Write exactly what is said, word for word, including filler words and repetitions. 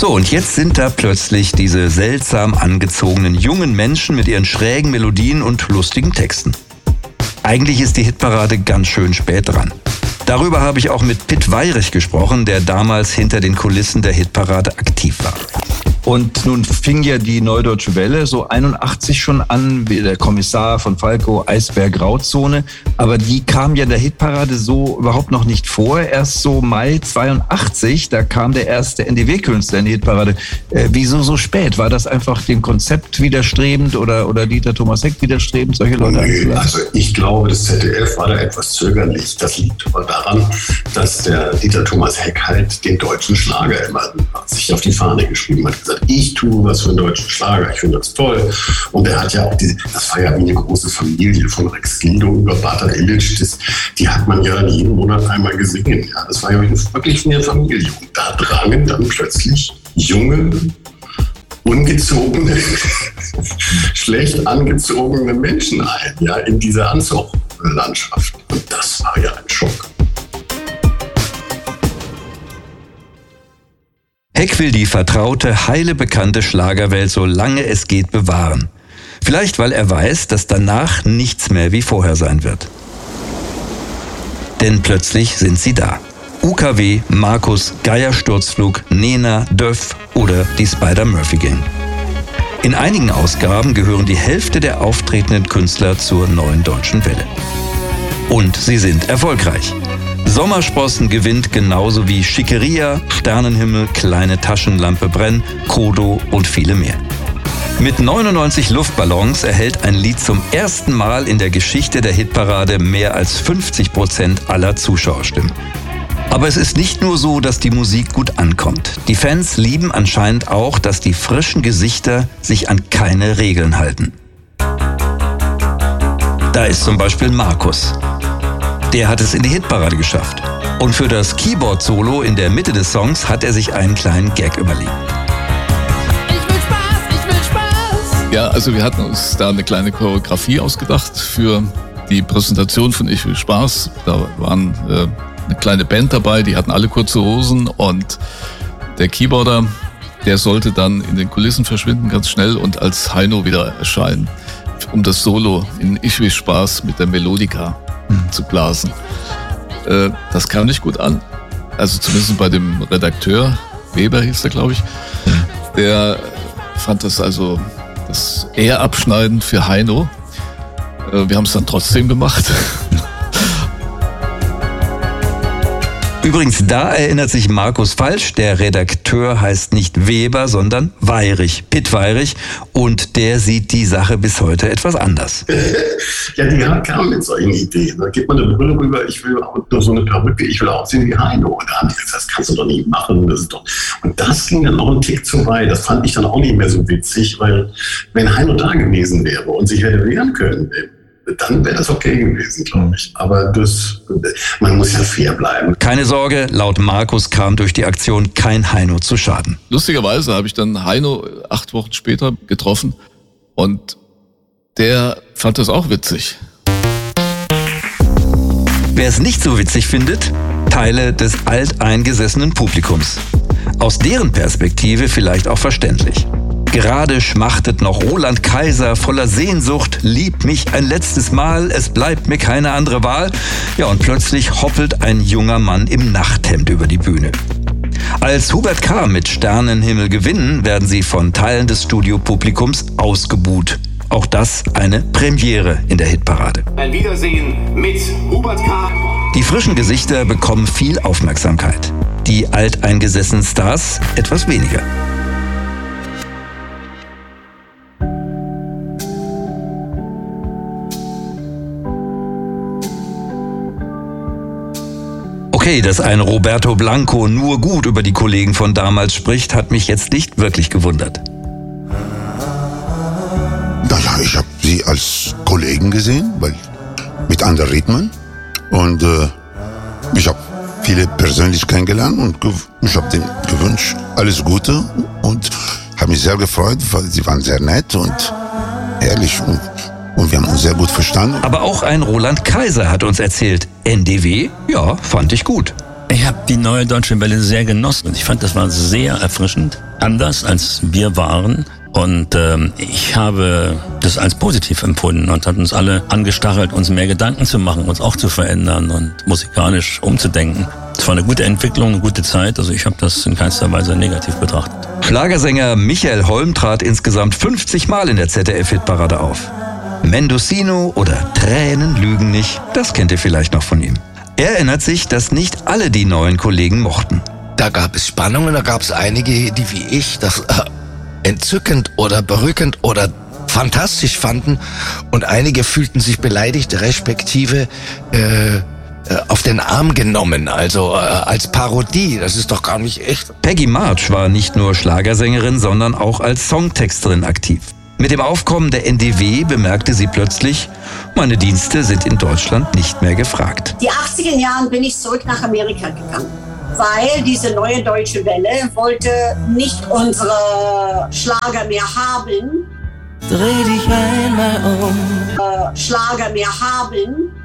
So, und jetzt sind da plötzlich diese seltsam angezogenen jungen Menschen mit ihren schrägen Melodien und lustigen Texten. Eigentlich ist die Hitparade ganz schön spät dran. Darüber habe ich auch mit Pitt Weyrich gesprochen, der damals hinter den Kulissen der Hitparade aktiv war. Und nun fing ja die Neue Deutsche Welle so einundachtzig schon an, wie der Kommissar von Falco, Eisberg, Grauzone. Aber die kam ja der Hitparade so überhaupt noch nicht vor. Erst so Mai zweiundachtzig, da kam der erste N D W-Künstler in die Hitparade. Äh, wieso so spät? War das einfach dem Konzept widerstrebend oder, oder Dieter Thomas Heck widerstrebend, solche Leute nee, also ich glaube, das Z D F war da etwas zögerlich. Das liegt aber daran, dass der Dieter Thomas Heck halt den deutschen Schlager immer sich auf die Fahne geschrieben hat. Gesagt, ich tue was für den deutschen Schlager, ich finde das toll. Und er hat ja auch diese, das war ja wie eine große Familie von Rex Lindo über Bata Illich, das, die hat man ja jeden Monat einmal gesehen. Ja, das war ja wirklich eine Familie. Und da drangen dann plötzlich junge, ungezogene, schlecht angezogene Menschen ein, ja, in diese Anzuglandschaft. Und das war ja ein Schock. Heck will die vertraute, heile bekannte Schlagerwelt so lange es geht bewahren. Vielleicht, weil er weiß, dass danach nichts mehr wie vorher sein wird. Denn plötzlich sind sie da. U K W, Markus, Geiersturzflug, Nena, Döff oder die Spider-Murphy-Gang. In einigen Ausgaben gehören die Hälfte der auftretenden Künstler zur Neuen Deutschen Welle. Und sie sind erfolgreich. Sommersprossen gewinnt genauso wie Schickeria, Sternenhimmel, Kleine Taschenlampe Brenn, Kodo und viele mehr. Mit neunundneunzig Luftballons erhält ein Lied zum ersten Mal in der Geschichte der Hitparade mehr als fünfzig Prozent aller Zuschauerstimmen. Aber es ist nicht nur so, dass die Musik gut ankommt. Die Fans lieben anscheinend auch, dass die frischen Gesichter sich an keine Regeln halten. Da ist zum Beispiel Markus. Der hat es in die Hitparade geschafft. Und für das Keyboard-Solo in der Mitte des Songs hat er sich einen kleinen Gag überlegt. Ich will Spaß, ich will Spaß. Ja, also wir hatten uns da eine kleine Choreografie ausgedacht für die Präsentation von Ich will Spaß. Da waren äh, eine kleine Band dabei, die hatten alle kurze Hosen und der Keyboarder, der sollte dann in den Kulissen verschwinden, ganz schnell und als Heino wieder erscheinen, um das Solo in Ich will Spaß mit der Melodika zu blasen. Äh, das kam nicht gut an. Also zumindest bei dem Redakteur, Weber hieß der, glaube ich, der fand das also das eher abschneidend für Heino. Äh, wir haben es dann trotzdem gemacht. Übrigens, da erinnert sich Markus falsch. Der Redakteur heißt nicht Weber, sondern Weyrich, Pitt Weyrich. Und der sieht die Sache bis heute etwas anders. Ja, die kamen mit solchen Ideen. Da gibt man eine Brille rüber, ich will auch nur so eine Perücke, ich will aussehen wie Heino. Und da haben die gesagt, das kannst du doch nicht machen. Das ist doch... Und das ging dann noch einen Tick zu weit. Das fand ich dann auch nicht mehr so witzig, weil wenn Heino da gewesen wäre und sich hätte wehren können, dann wäre das okay gewesen, glaube ich. Aber das, man muss ja fair bleiben. Keine Sorge, laut Markus kam durch die Aktion kein Heino zu Schaden. Lustigerweise habe ich dann Heino acht Wochen später getroffen und der fand das auch witzig. Wer es nicht so witzig findet, Teile des alteingesessenen Publikums. Aus deren Perspektive vielleicht auch verständlich. Gerade schmachtet noch Roland Kaiser voller Sehnsucht, lieb mich ein letztes Mal, es bleibt mir keine andere Wahl. Ja, und plötzlich hoppelt ein junger Mann im Nachthemd über die Bühne. Als Hubert K. mit Sternenhimmel gewinnen, werden sie von Teilen des Studiopublikums ausgebuht. Auch das eine Premiere in der Hitparade. Ein Wiedersehen mit Hubert K. Die frischen Gesichter bekommen viel Aufmerksamkeit. Die alteingesessenen Stars etwas weniger. Okay, dass ein Roberto Blanco nur gut über die Kollegen von damals spricht, hat mich jetzt nicht wirklich gewundert. Naja, ich habe sie als Kollegen gesehen, weil mit anderen Rhythmen. Und äh, ich habe viele persönlich kennengelernt und ge- ich habe denen gewünscht, alles Gute. Und habe mich sehr gefreut, weil sie waren sehr nett und ehrlich. Und, und wir haben uns sehr gut verstanden. Aber auch ein Roland Kaiser hat uns erzählt, N D W, ja, fand ich gut. Ich habe die Neue Deutsche Welle sehr genossen. Ich fand, das war sehr erfrischend, anders als wir waren. Und ähm, ich habe das als positiv empfunden und hat uns alle angestachelt, uns mehr Gedanken zu machen, uns auch zu verändern und musikalisch umzudenken. Es war eine gute Entwicklung, eine gute Zeit. Also ich habe das in keinster Weise negativ betrachtet. Schlagersänger Michael Holm trat insgesamt fünfzig Mal in der Z D F-Hitparade auf. Mendocino oder Tränen lügen nicht, das kennt ihr vielleicht noch von ihm. Er erinnert sich, dass nicht alle die neuen Kollegen mochten. Da gab es Spannungen, da gab es einige, die wie ich das äh, entzückend oder berückend oder fantastisch fanden und einige fühlten sich beleidigt, respektive äh, äh, auf den Arm genommen, also äh, als Parodie. Das ist doch gar nicht echt. Peggy March war nicht nur Schlagersängerin, sondern auch als Songtexterin aktiv. Mit dem Aufkommen der N D W bemerkte sie plötzlich, meine Dienste sind in Deutschland nicht mehr gefragt. Die achtziger Jahren bin ich zurück nach Amerika gegangen, weil diese Neue Deutsche Welle wollte nicht unsere Schlager mehr haben. Dreh dich einmal um. Äh, Schlager mehr haben.